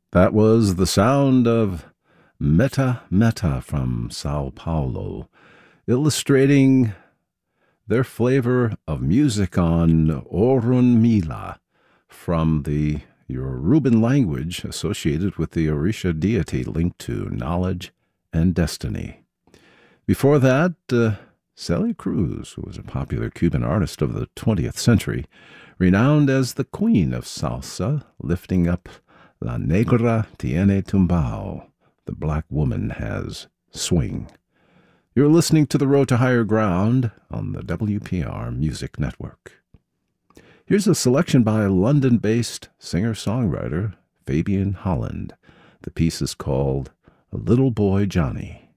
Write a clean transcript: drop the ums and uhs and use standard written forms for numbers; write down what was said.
That was the sound of Meta Meta from Sao Paulo, illustrating their flavor of music on Orun Mila from the Yoruban language associated with the Orisha deity linked to knowledge and destiny. Before that, Celia Cruz, who was a popular Cuban artist of the 20th century, renowned as the queen of salsa, lifting up La Negra Tiene Tumbao, the black woman has swing. You're listening to The Road to Higher Ground on the WPR Music Network. Here's a selection by London-based singer-songwriter Fabian Holland. The piece is called A Little Boy Johnny.